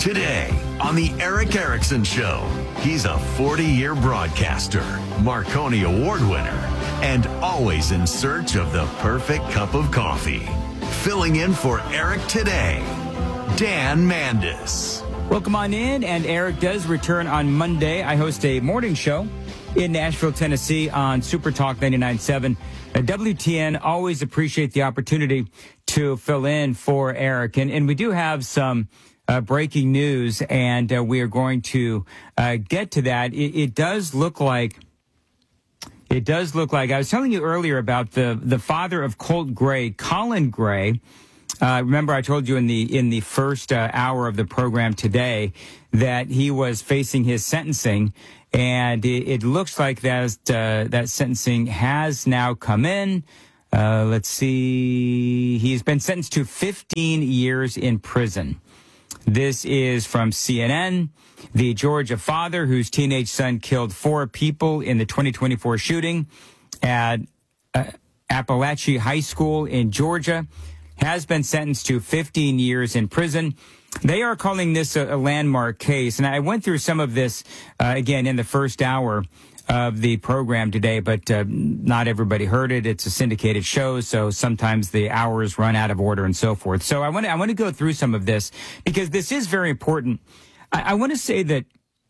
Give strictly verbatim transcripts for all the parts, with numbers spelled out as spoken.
Today on the Eric Erickson Show, he's a forty-year broadcaster, Marconi Award winner, and always in search of the perfect cup of coffee. Filling in for Eric today, Dan Mandis. Welcome on in, and Eric does return on Monday. I host a morning show in Nashville, Tennessee on Super Talk ninety-nine point seven. W T N, always appreciate the opportunity to fill in for Eric. And, and we do have some uh, breaking news, and uh, we are going to uh, get to that. It, it does look like, it does look like, I was telling you earlier about the, the father of Colt Gray, Colin Gray. Uh, remember, I told you in the in the first uh, hour of the program today that he was facing his sentencing, and it, it looks like that uh, that sentencing has now come in. Uh, let's see, he's been sentenced to fifteen years in prison. This is from C N N. The Georgia father whose teenage son killed four people in the twenty twenty-four shooting at uh, Appalachia High School in Georgia has been sentenced to fifteen years in prison. They are calling this a, a landmark case. And I went through some of this, uh, again, in the first hour of the program today, but uh, not everybody heard it. It's a syndicated show, so sometimes the hours run out of order and so forth. So I want to I want to go through some of this because this is very important. I, I want to say that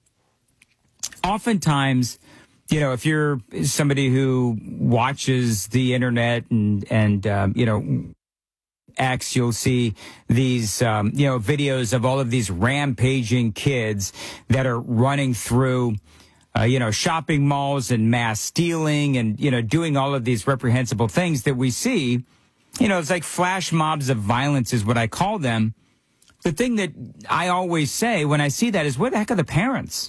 oftentimes, you know, if you're somebody who watches the internet and, and um, you know, X, you'll see these, um, you know, videos of all of these rampaging kids that are running through, uh, you know, shopping malls and mass stealing and, you know, doing all of these reprehensible things that we see. You know, it's like flash mobs of violence is what I call them. The thing that I always say when I see that is, where the heck are the parents?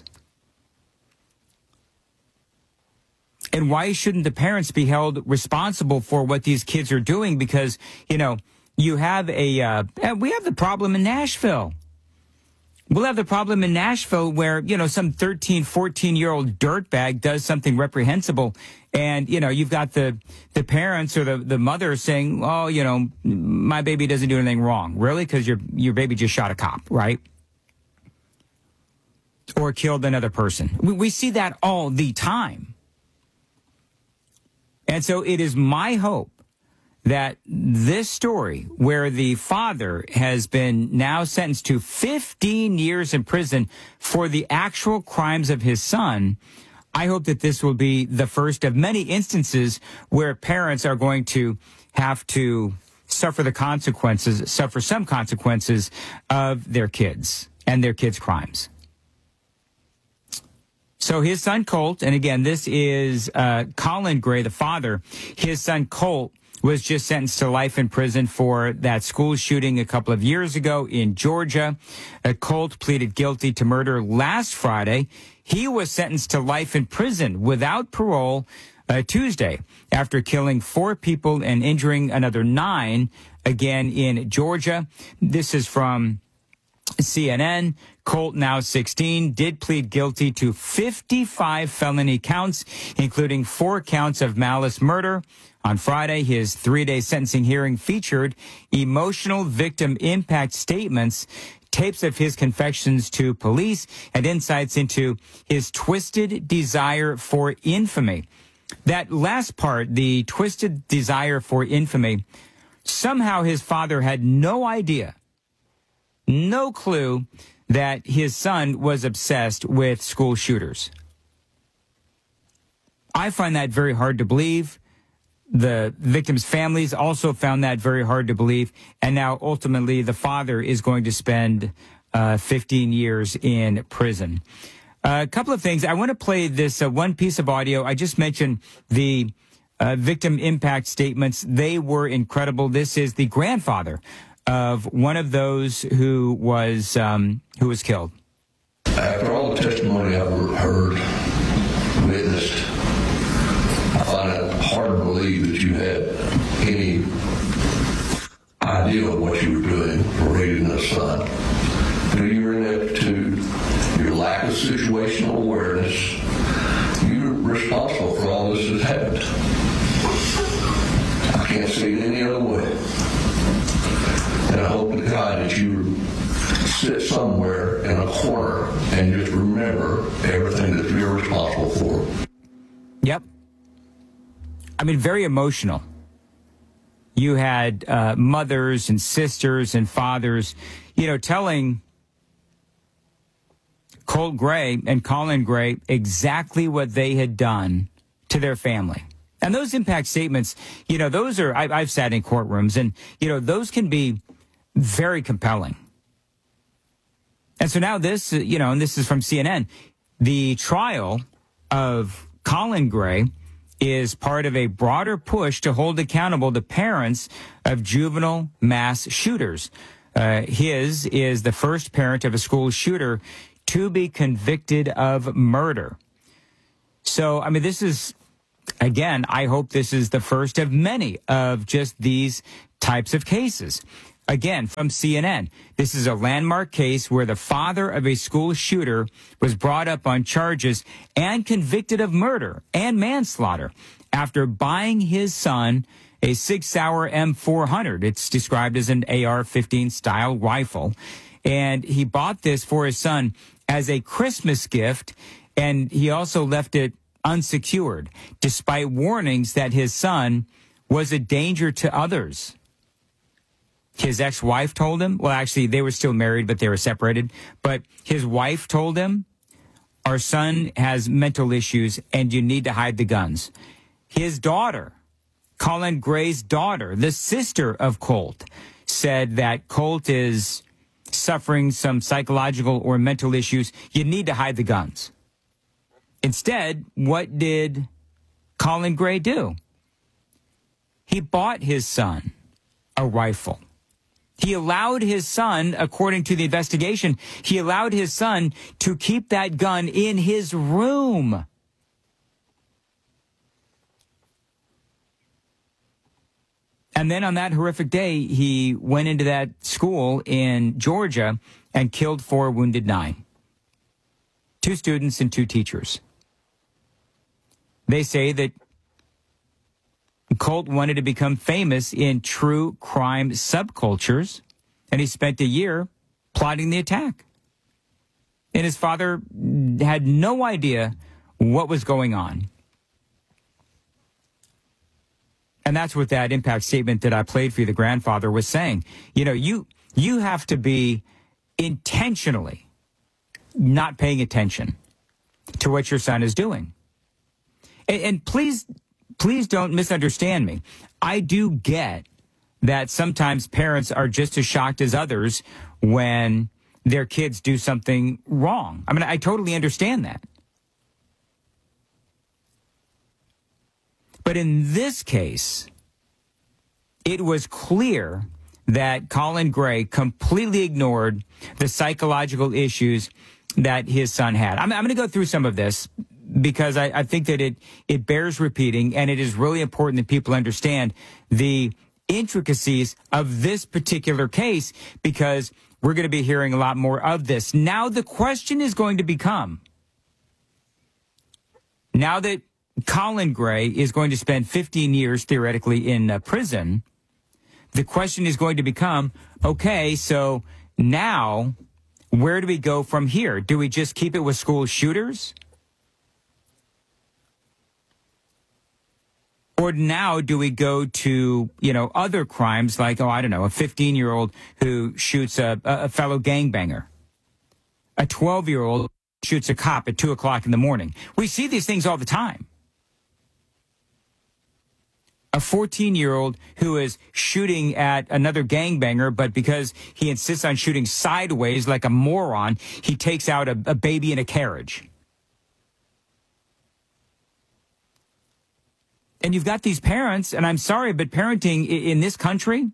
And why shouldn't the parents be held responsible for what these kids are doing? Because, you know, you have a, uh, we have the problem in Nashville. We'll have the problem in Nashville where, you know, some thirteen, fourteen-year-old dirtbag does something reprehensible. And, you know, you've got the, the parents or the, the mother saying, oh, you know, my baby doesn't do anything wrong. Really? Because your, your baby just shot a cop, right? Or killed another person. We, we see that all the time. And so it is my hope that this story, where the father has been now sentenced to fifteen years in prison for the actual crimes of his son, I hope that this will be the first of many instances where parents are going to have to suffer the consequences, suffer some consequences of their kids and their kids' crimes. So his son Colt, and again, this is uh, Colin Gray, the father, his son Colt was just sentenced to life in prison for that school shooting a couple of years ago in Georgia. Uh, Colt pleaded guilty to murder last Friday. He was sentenced to life in prison without parole uh, Tuesday after killing four people and injuring another nine, again in Georgia. This is from C N N. Colt, now sixteen, did plead guilty to fifty-five felony counts, including four counts of malice murder. On Friday, his three-day sentencing hearing featured emotional victim impact statements, tapes of his confessions to police, and insights into his twisted desire for infamy. That last part, the twisted desire for infamy, somehow his father had no idea, no clue that his son was obsessed with school shooters. I find that very hard to believe. The victims' families also found that very hard to believe. And now, ultimately, the father is going to spend uh, fifteen years in prison. Uh, a couple of things. I want to play this uh, one piece of audio. I just mentioned the uh, victim impact statements. They were incredible. This is the grandfather of one of those who was um, who was killed. After all the testimony I've heard, witnessed, I find it hard to believe that you had any idea of what you were doing for raising a son. Due to your ineptitude, your lack of situational awareness, you're responsible for all this that's happened. I can't see it any other way. And I hope to God that you sit somewhere in a corner and just remember everything that you're responsible for. Yep. I mean, very emotional. You had uh, mothers and sisters and fathers, you know, telling Colt Gray and Colin Gray exactly what they had done to their family. And those impact statements, you know, those are, I, I've sat in courtrooms, and, you know, those can be very compelling. And so now this, you know, and this is from C N N, the trial of Colin Gray is part of a broader push to hold accountable the parents of juvenile mass shooters. Uh, his is the first parent of a school shooter to be convicted of murder. So, I mean, this is, again, I hope this is the first of many of just these types of cases. Again, from C N N, this is a landmark case where the father of a school shooter was brought up on charges and convicted of murder and manslaughter after buying his son a Sig Sauer M four hundred. It's described as an A R fifteen style rifle. And he bought this for his son as a Christmas gift, and he also left it unsecured, despite warnings that his son was a danger to others. His ex-wife told him, well, actually, they were still married, but they were separated. But his wife told him, our son has mental issues and you need to hide the guns. His daughter, Colin Gray's daughter, the sister of Colt, said that Colt is suffering some psychological or mental issues. You need to hide the guns. Instead, what did Colin Gray do? He bought his son a rifle. He allowed his son, according to the investigation, he allowed his son to keep that gun in his room. And then on that horrific day, he went into that school in Georgia and killed four, wounded nine. Two students and two teachers. They say that Colt wanted to become famous in true crime subcultures, and he spent a year plotting the attack. And his father had no idea what was going on. And that's what that impact statement that I played for you, the grandfather, was saying. You know, you you have to be intentionally not paying attention to what your son is doing. And, and please... Please don't misunderstand me. I do get that sometimes parents are just as shocked as others when their kids do something wrong. I mean, I totally understand that. But in this case, it was clear that Colin Gray completely ignored the psychological issues that his son had. I'm, I'm going to go through some of this, because I, I think that it, it bears repeating, and it is really important that people understand the intricacies of this particular case, because we're going to be hearing a lot more of this. Now the question is going to become, now that Colin Gray is going to spend fifteen years theoretically in uh, prison, the question is going to become, okay, so now where do we go from here? Do we just keep it with school shooters? Or now do we go to, you know, other crimes like, oh, I don't know, a fifteen-year-old who shoots a, a fellow gangbanger. A twelve-year-old shoots a cop at two o'clock in the morning. We see these things all the time. A fourteen-year-old who is shooting at another gangbanger, but because he insists on shooting sideways like a moron, he takes out a, a baby in a carriage. And you've got these parents, and I'm sorry, but parenting in this country,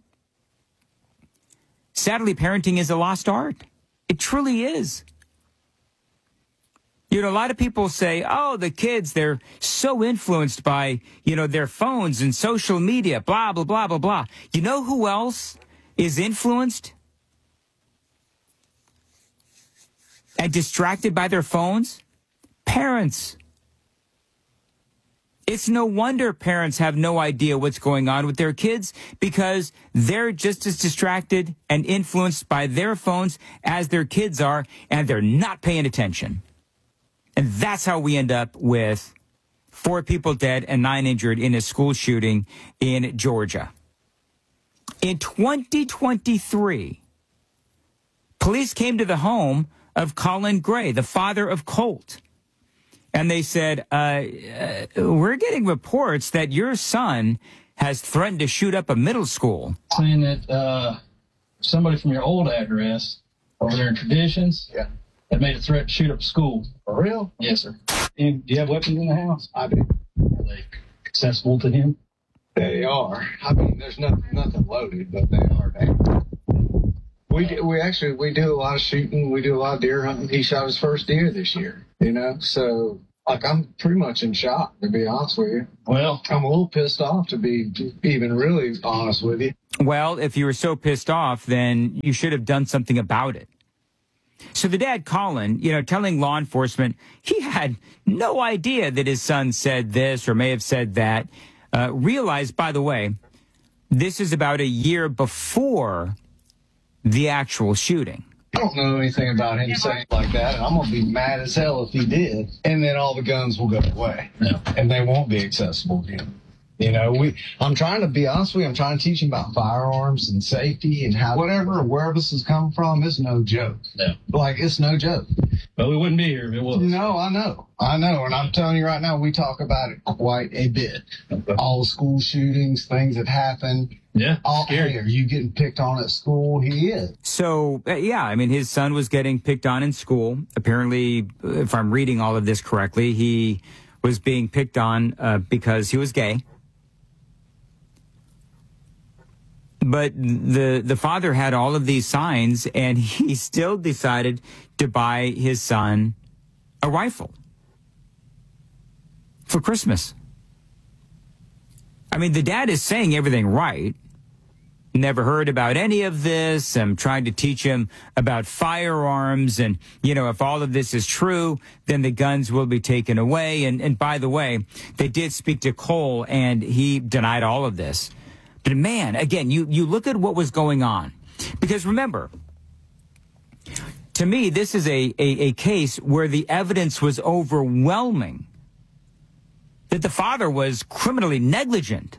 sadly, parenting is a lost art. It truly is. You know, a lot of people say, oh, the kids, they're so influenced by, you know, their phones and social media, blah, blah, blah, blah, blah. You know who else is influenced and distracted by their phones? Parents. It's no wonder parents have no idea what's going on with their kids because they're just as distracted and influenced by their phones as their kids are, and they're not paying attention. And that's how we end up with four people dead and nine injured in a school shooting in Georgia. In twenty twenty-three, police came to the home of Colin Gray, the father of Colt. And they said, uh, uh, we're getting reports that your son has threatened to shoot up a middle school. Saying that uh, somebody from your old address over there in Traditions yeah. had made a threat to shoot up a school. For real? Yes, sir. And do you have weapons in the house? I do. Are they accessible to him? They are. I mean, there's nothing, nothing loaded, but they are there. We do, we actually, we do a lot of shooting. We do a lot of deer hunting. He shot his first deer this year, you know? So, like, I'm pretty much in shock, to be honest with you. Well, I'm a little pissed off, to be even really honest with you. Well, if you were so pissed off, then you should have done something about it. So the dad, Colin, you know, telling law enforcement he had no idea that his son said this or may have said that, uh, realized, by the way, this is about a year before the actual shooting. I don't know anything about him saying like that, and I'm going to be mad as hell if he did. And then all the guns will go away, no. and they won't be accessible to him. You know, we. I'm trying to be honest with you. I'm trying to teach him about firearms and safety and how whatever, wherever this has come from, is no joke. No. Like, it's no joke. But we wouldn't be here if it was. No, I know. I know. And I'm telling you right now, we talk about it quite a bit. All the school shootings, things that happen. Yeah. All, scary. hey, are you getting picked on at school? He is. So, uh, yeah, I mean, his son was getting picked on in school. Apparently, if I'm reading all of this correctly, he was being picked on uh, because he was gay. But the the father had all of these signs, and he still decided to buy his son a rifle for Christmas. I mean, the dad is saying everything right. Never heard about any of this. I'm trying to teach him about firearms. And, you know, if all of this is true, then the guns will be taken away. And, and by the way, they did speak to Cole, and he denied all of this. But man, again, you, you look at what was going on. Because remember, to me, this is a, a, a case where the evidence was overwhelming that the father was criminally negligent.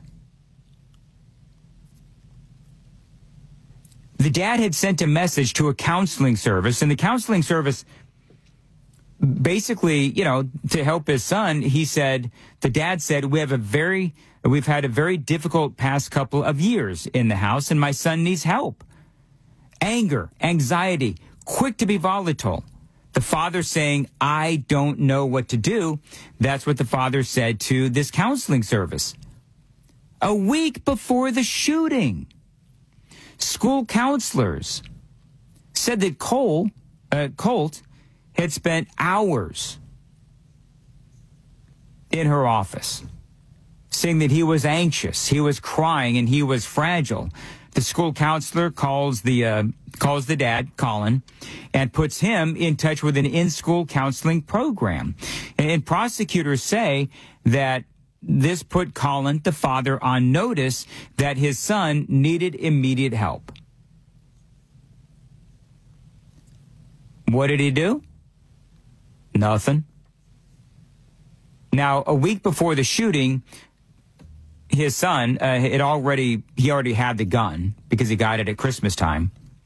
The dad had sent a message to a counseling service, and the counseling service basically, you know, to help his son, he said, the dad said, we have a very... We've had a very difficult past couple of years in the house, and my son needs help. Anger, anxiety, quick to be volatile. The father saying, I don't know what to do. That's what the father said to this counseling service. A week before the shooting, school counselors said that Cole, uh, Colt had spent hours in her office, saying that he was anxious, he was crying, and he was fragile. The school counselor calls the uh, calls the dad, Colin, and puts him in touch with an in-school counseling program. And, and prosecutors say that this put Colin, the father, on notice that his son needed immediate help. What did he do? Nothing. Now, a week before the shooting, his son, uh, it already he already had the gun because he got it at Christmas time.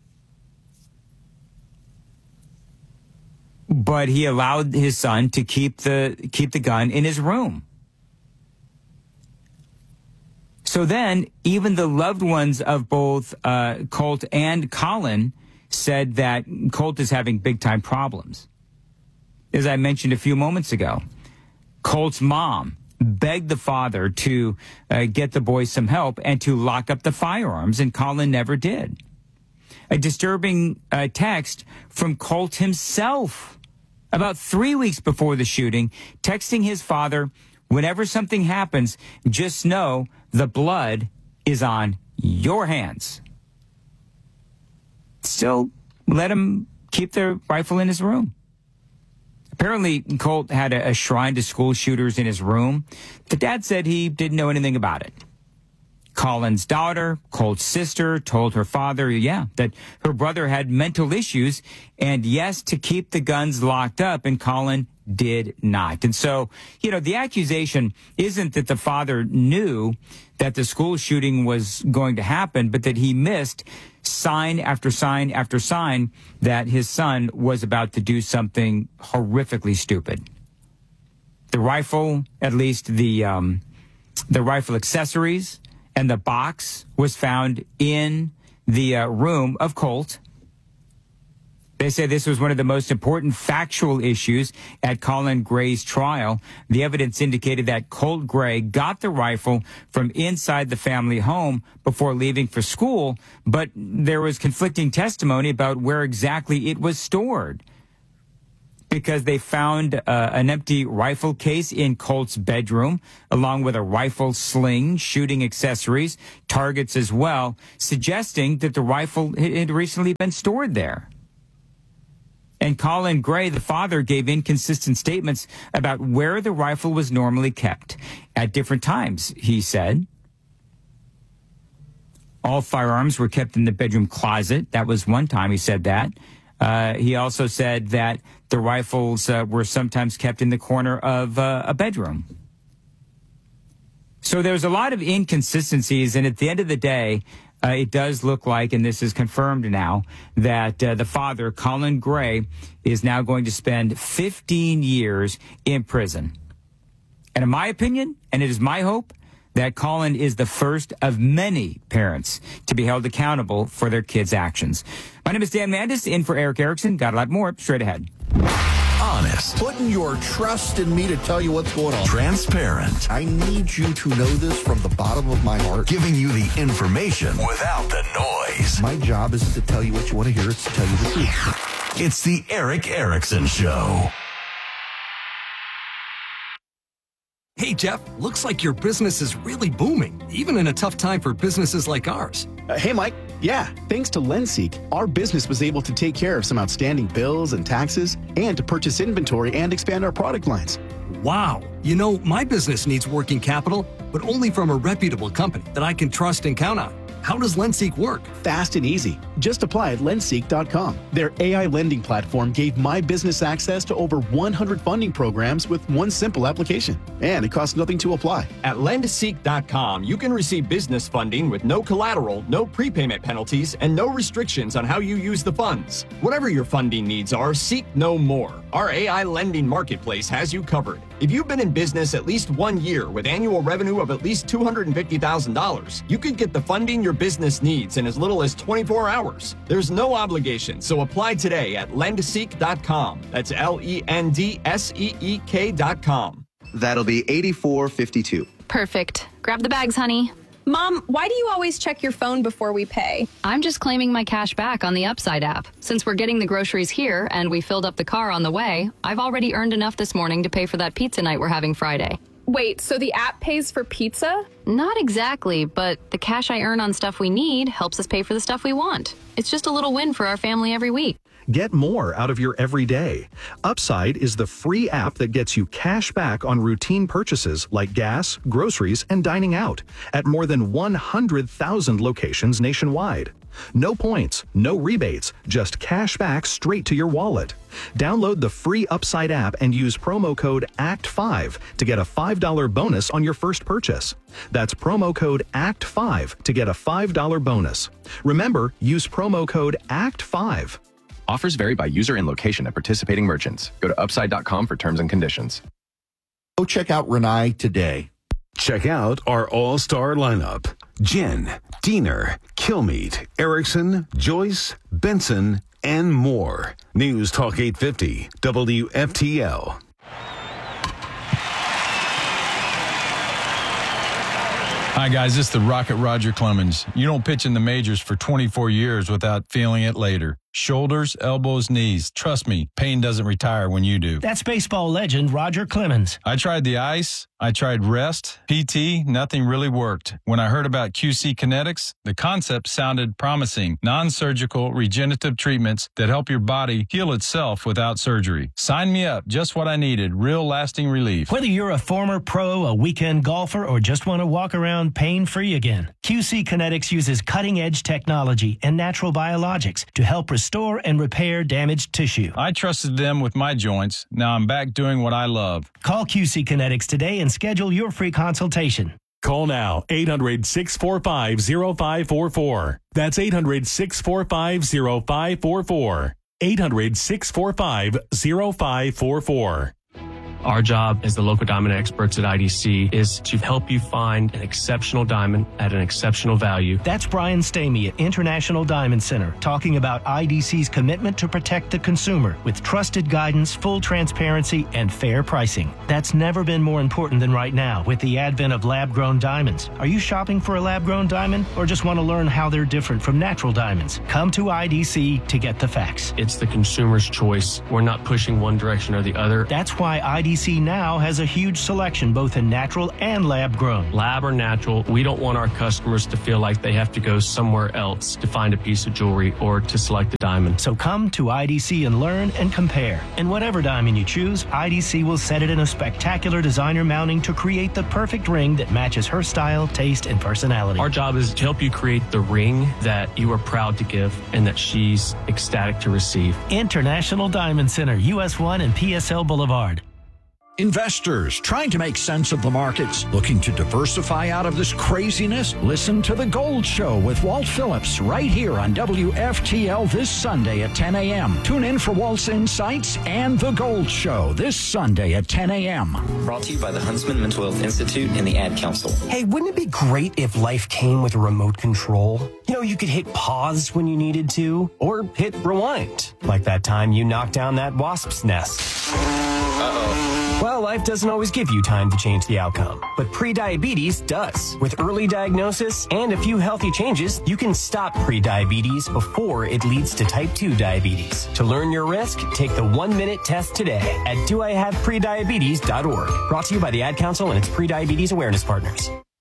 But he allowed his son to keep the keep the gun in his room. So then, even the loved ones of both uh, Colt and Colin said that Colt is having big time problems. As I mentioned a few moments ago, Colt's mom begged the father to uh, get the boy some help and to lock up the firearms, and Colin never did. A disturbing uh, text from Colt himself about three weeks before the shooting, texting his father, whenever something happens, just know the blood is on your hands. Still let him keep the rifle in his room. Apparently, Colt had a, a shrine to school shooters in his room. The dad said he didn't know anything about it. Colin's daughter, Colt's sister, told her father, yeah, that her brother had mental issues and, yes, to keep the guns locked up, and Colin did not. And so, you know, the accusation isn't that the father knew that the school shooting was going to happen, but that he missed sign after sign after sign that his son was about to do something horrifically stupid. The rifle, at least the um, the rifle accessories and the box, was found in the uh, room of Colt. They say this was one of the most important factual issues at Colin Gray's trial. The evidence indicated that Colt Gray got the rifle from inside the family home before leaving for school, but there was conflicting testimony about where exactly it was stored, because they found uh, an empty rifle case in Colt's bedroom, along with a rifle sling, shooting accessories, targets as well, suggesting that the rifle had recently been stored there. And Colin Gray, the father, gave inconsistent statements about where the rifle was normally kept at different times, he said. All firearms were kept in the bedroom closet. That was one time he said that. Uh, he also said that the rifles uh, were sometimes kept in the corner of uh, a bedroom. So there's a lot of inconsistencies, and at the end of the day, Uh, it does look like, and this is confirmed now, that uh, the father, Colin Gray, is now going to spend fifteen years in prison. And in my opinion, and it is my hope, that Colin is the first of many parents to be held accountable for their kids' actions. My name is Dan Mandis, in for Eric Erickson. Got a lot more straight ahead. Honest. Putting your trust in me to tell you what's going on. Transparent. I need you to know this from the bottom of my heart. Giving you the information without the noise. My job isn't to tell you what you want to hear, it's to tell you the truth. It's the Eric Erickson Show. Hey, Jeff, looks like your business is really booming, even in a tough time for businesses like ours. Uh, hey, Mike. Yeah, thanks to Lenseek, our business was able to take care of some outstanding bills and taxes and to purchase inventory and expand our product lines. Wow. You know, my business needs working capital, but only from a reputable company that I can trust and count on. How does Lenseek work? Fast and easy. Just apply at lenseek dot com. Their A I lending platform gave my business access to over one hundred funding programs with one simple application. And it costs nothing to apply. At lenseek dot com, you can receive business funding with no collateral, no prepayment penalties, and no restrictions on how you use the funds. Whatever your funding needs are, seek no more. Our A I lending marketplace has you covered. If you've been in business at least one year with annual revenue of at least two hundred fifty thousand dollars, you could get the funding your business needs in as little as twenty-four hours. There's no obligation, so apply today at lenseek dot com. That's L E N D S E E K dot com. That'll be eighty-four fifty-two. Perfect. Grab the bags, honey. Mom, why do you always check your phone before we pay? I'm just claiming my cash back on the Upside app. Since we're getting the groceries here and we filled up the car on the way, I've already earned enough this morning to pay for that pizza night we're having Friday. Wait, so the app pays for pizza? Not exactly, but the cash I earn on stuff we need helps us pay for the stuff we want. It's just a little win for our family every week. Get more out of your everyday. Upside is the free app that gets you cash back on routine purchases like gas, groceries, and dining out at more than one hundred thousand locations nationwide. No points, no rebates, just cash back straight to your wallet. Download the free Upside app and use promo code A C T five to get a five dollar bonus on your first purchase. That's promo code A C T five to get a five dollar bonus. Remember, use promo code A C T five. Offers vary by user and location at participating merchants. Go to upside dot com for terms and conditions. Go check out Renai today. Check out our all-star lineup. Jen, Diener, Kilmeade, Erickson, Joyce, Benson, and more. News Talk eight fifty, W F T L. Hi, guys. This is the Rocket Roger Clemens. You don't pitch in the majors for twenty-four years without feeling it later. shoulders, elbows, knees. Trust me, pain doesn't retire when you do. That's baseball legend Roger Clemens. I tried the ice. I tried rest, P T, nothing really worked. When I heard about Q C Kinetics, the concept sounded promising. Non-surgical regenerative treatments that help your body heal itself without surgery. Sign me up, just what I needed, real lasting relief. Whether you're a former pro, a weekend golfer, or just want to walk around pain-free again, Q C Kinetics uses cutting-edge technology and natural biologics to help restore and repair damaged tissue. I trusted them with my joints. Now I'm back doing what I love. Call Q C Kinetics today and schedule your free consultation. Call now, eight hundred, six four five, zero five four four. That's eight hundred, six four five, zero five four four. eight hundred, six four five, zero five four four. Our job as the local diamond experts at I D C is to help you find an exceptional diamond at an exceptional value. That's Brian Stamey at International Diamond Center talking about I D C's commitment to protect the consumer with trusted guidance, full transparency, and fair pricing. That's never been more important than right now with the advent of lab-grown diamonds. Are you shopping for a lab-grown diamond or just want to learn how they're different from natural diamonds? Come to I D C to get the facts. It's the consumer's choice. We're not pushing one direction or the other. That's why I D C now has a huge selection both in natural and lab grown. Lab or natural, we don't want our customers to feel like they have to go somewhere else to find a piece of jewelry or to select a diamond. So come to I D C and learn and compare. And whatever diamond you choose, I D C will set it in a spectacular designer mounting to create the perfect ring that matches her style, taste, and personality. Our job is to help you create the ring that you are proud to give and that she's ecstatic to receive. International Diamond Center, U S one and P S L Boulevard. Investors trying to make sense of the markets, looking to diversify out of this craziness? Listen to The Gold Show with Walt Phillips right here on W F T L this Sunday at ten a.m. Tune in for Walt's insights and The Gold Show this Sunday at ten a.m. Brought to you by the Huntsman Mental Health Institute and the Ad Council. Hey, wouldn't it be great if life came with a remote control? You know, you could hit pause when you needed to, or hit rewind, like that time you knocked down that wasp's nest. Uh-oh. Well, life doesn't always give you time to change the outcome, but prediabetes does. With early diagnosis and a few healthy changes, you can stop prediabetes before it leads to type two diabetes. To learn your risk, take the one-minute test today at do I have prediabetes dot org. Brought to you by the Ad Council and its prediabetes awareness partners.